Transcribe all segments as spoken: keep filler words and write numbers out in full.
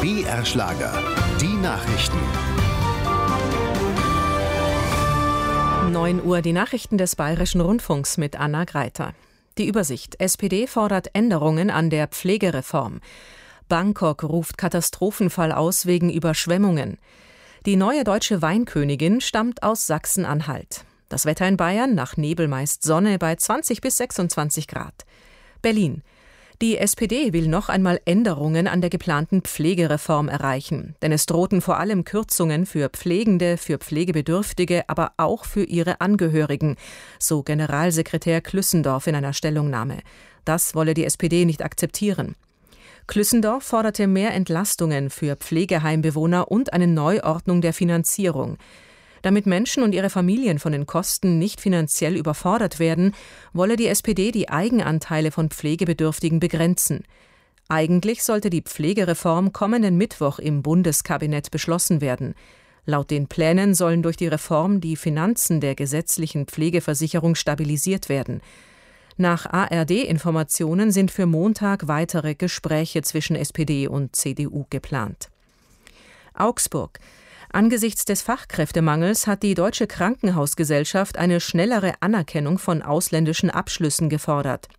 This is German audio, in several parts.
B R-Schlager, die Nachrichten. neun Uhr, die Nachrichten des Bayerischen Rundfunks mit Anna Greiter. Die Übersicht. S P D fordert Änderungen an der Pflegereform. Bangkok ruft Katastrophenfall aus wegen Überschwemmungen. Die neue deutsche Weinkönigin stammt aus Sachsen-Anhalt. Das Wetter in Bayern, nach Nebel meist Sonne bei zwanzig bis sechsundzwanzig Grad. Berlin. Die S P D will noch einmal Änderungen an der geplanten Pflegereform erreichen. Denn es drohten vor allem Kürzungen für Pflegende, für Pflegebedürftige, aber auch für ihre Angehörigen, so Generalsekretär Klüssendorf in einer Stellungnahme. Das wolle die S P D nicht akzeptieren. Klüssendorf forderte mehr Entlastungen für Pflegeheimbewohner und eine Neuordnung der Finanzierung. Damit Menschen und ihre Familien von den Kosten nicht finanziell überfordert werden, wolle die S P D die Eigenanteile von Pflegebedürftigen begrenzen. Eigentlich sollte die Pflegereform kommenden Mittwoch im Bundeskabinett beschlossen werden. Laut den Plänen sollen durch die Reform die Finanzen der gesetzlichen Pflegeversicherung stabilisiert werden. Nach A R D-Informationen sind für Montag weitere Gespräche zwischen S P D und C D U geplant. Augsburg. Angesichts des Fachkräftemangels hat die Deutsche Krankenhausgesellschaft eine schnellere Anerkennung von ausländischen Abschlüssen gefordert.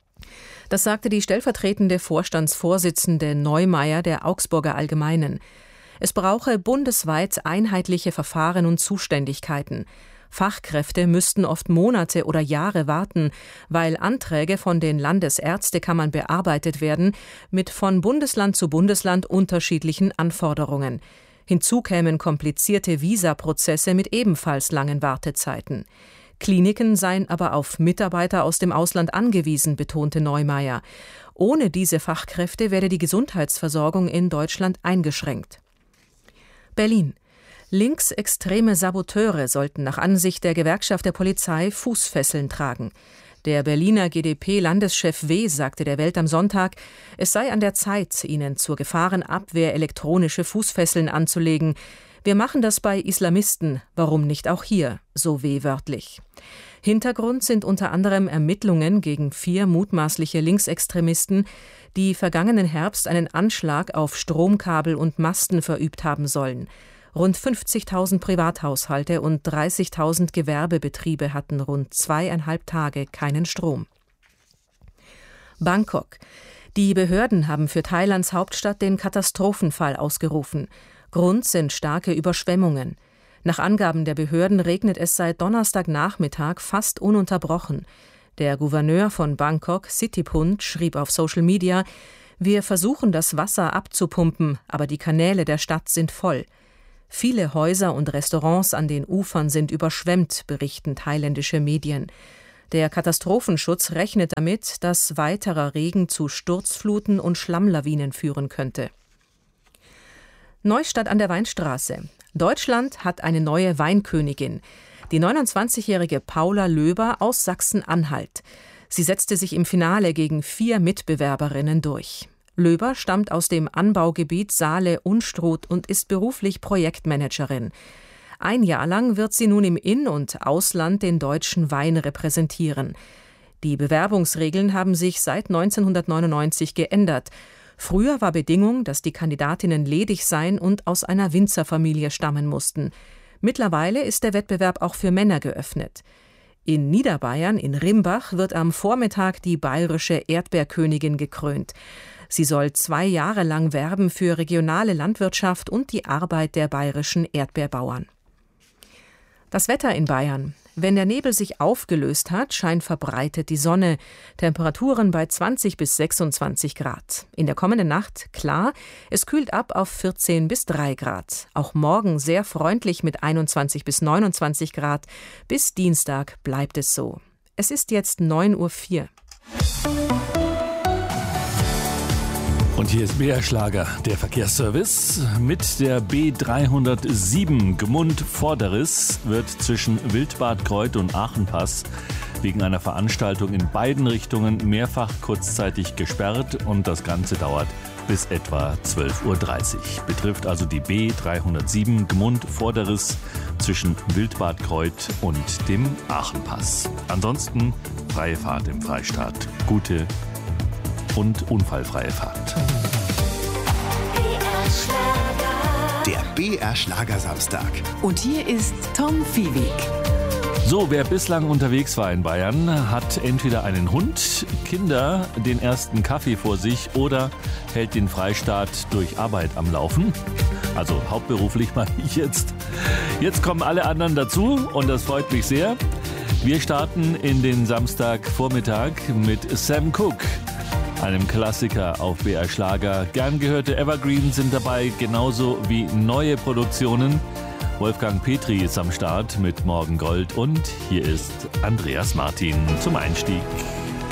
Das sagte die stellvertretende Vorstandsvorsitzende Neumeier der Augsburger Allgemeinen. Es brauche bundesweit einheitliche Verfahren und Zuständigkeiten. Fachkräfte müssten oft Monate oder Jahre warten, weil Anträge von den Landesärztekammern bearbeitet werden, mit von Bundesland zu Bundesland unterschiedlichen Anforderungen. Hinzu kämen komplizierte Visaprozesse mit ebenfalls langen Wartezeiten. Kliniken seien aber auf Mitarbeiter aus dem Ausland angewiesen, betonte Neumeier. Ohne diese Fachkräfte werde die Gesundheitsversorgung in Deutschland eingeschränkt. Berlin. Linksextreme Saboteure sollten nach Ansicht der Gewerkschaft der Polizei Fußfesseln tragen. Der Berliner G D P-Landeschef W. sagte der Welt am Sonntag, es sei an der Zeit, ihnen zur Gefahrenabwehr elektronische Fußfesseln anzulegen. Wir machen das bei Islamisten, warum nicht auch hier, so W. wörtlich. Hintergrund sind unter anderem Ermittlungen gegen vier mutmaßliche Linksextremisten, die vergangenen Herbst einen Anschlag auf Stromkabel und Masten verübt haben sollen. Rund fünfzigtausend Privathaushalte und dreißigtausend Gewerbebetriebe hatten rund zweieinhalb Tage keinen Strom. Bangkok. Die Behörden haben für Thailands Hauptstadt den Katastrophenfall ausgerufen. Grund sind starke Überschwemmungen. Nach Angaben der Behörden regnet es seit Donnerstagnachmittag fast ununterbrochen. Der Gouverneur von Bangkok, Sittiphun, schrieb auf Social Media, wir versuchen das Wasser abzupumpen, aber die Kanäle der Stadt sind voll. Viele Häuser und Restaurants an den Ufern sind überschwemmt, berichten thailändische Medien. Der Katastrophenschutz rechnet damit, dass weiterer Regen zu Sturzfluten und Schlammlawinen führen könnte. Neustadt an der Weinstraße. Deutschland hat eine neue Weinkönigin. Die neunundzwanzigjährige Paula Löber aus Sachsen-Anhalt. Sie setzte sich im Finale gegen vier Mitbewerberinnen durch. Löber stammt aus dem Anbaugebiet Saale-Unstrut und ist beruflich Projektmanagerin. Ein Jahr lang wird sie nun im In- und Ausland den deutschen Wein repräsentieren. Die Bewerbungsregeln haben sich seit neunzehnhundertneunundneunzig geändert. Früher war Bedingung, dass die Kandidatinnen ledig seien und aus einer Winzerfamilie stammen mussten. Mittlerweile ist der Wettbewerb auch für Männer geöffnet. In Niederbayern, in Rimbach, wird am Vormittag die bayerische Erdbeerkönigin gekrönt. Sie soll zwei Jahre lang werben für regionale Landwirtschaft und die Arbeit der bayerischen Erdbeerbauern. Das Wetter in Bayern. Wenn der Nebel sich aufgelöst hat, scheint verbreitet die Sonne. Temperaturen bei zwanzig bis sechsundzwanzig Grad. In der kommenden Nacht klar, es kühlt ab auf vierzehn bis drei Grad. Auch morgen sehr freundlich mit einundzwanzig bis neunundzwanzig Grad. Bis Dienstag bleibt es so. Es ist jetzt neun Uhr vier. Und hier ist B R-Schlager, der Verkehrsservice. Mit der B dreihundertsieben Gmund-Vorderriss wird zwischen Wildbad Kreuth und Aachenpass wegen einer Veranstaltung in beiden Richtungen mehrfach kurzzeitig gesperrt und das Ganze dauert bis etwa zwölf Uhr dreißig. Betrifft also die B dreihundertsieben Gmund-Vorderriss zwischen Wildbad Kreuth und dem Aachenpass. Ansonsten freie Fahrt im Freistaat. Gute und unfallfreie Fahrt. B R Schlagersamstag. Und hier ist Tom Viehweg. So, wer bislang unterwegs war in Bayern, hat entweder einen Hund, Kinder, den ersten Kaffee vor sich oder hält den Freistaat durch Arbeit am Laufen. Also hauptberuflich meine ich jetzt. Jetzt kommen alle anderen dazu und das freut mich sehr. Wir starten in den Samstagvormittag mit Sam Cooke, einem Klassiker auf B R Schlager. Gern gehörte Evergreens sind dabei, genauso wie neue Produktionen. Wolfgang Petri ist am Start mit Morgengold und hier ist Andreas Martin zum Einstieg.